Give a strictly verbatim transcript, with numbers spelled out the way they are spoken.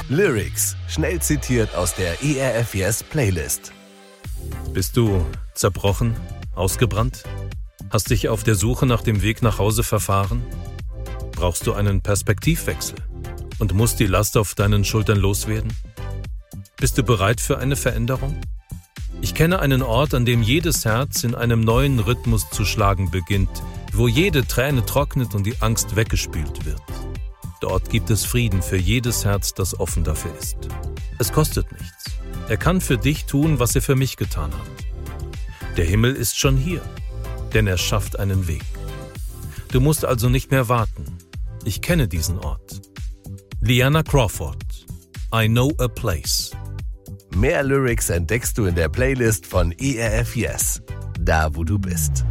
Lyrics, schnell zitiert aus der E R F Yes Playlist. Bist du zerbrochen, ausgebrannt? Hast dich auf der Suche nach dem Weg nach Hause verfahren? Brauchst du einen Perspektivwechsel und musst die Last auf deinen Schultern loswerden? Bist du bereit für eine Veränderung? Ich kenne einen Ort, an dem jedes Herz in einem neuen Rhythmus zu schlagen beginnt, wo jede Träne trocknet und die Angst weggespült wird. Dort gibt es Frieden für jedes Herz, das offen dafür ist. Es kostet nichts. Er kann für dich tun, was er für mich getan hat. Der Himmel ist schon hier, denn er schafft einen Weg. Du musst also nicht mehr warten. Ich kenne diesen Ort. Liana Crawford, I Know a Place. Mehr Lyrics entdeckst du in der Playlist von E R F Yes, da wo du bist.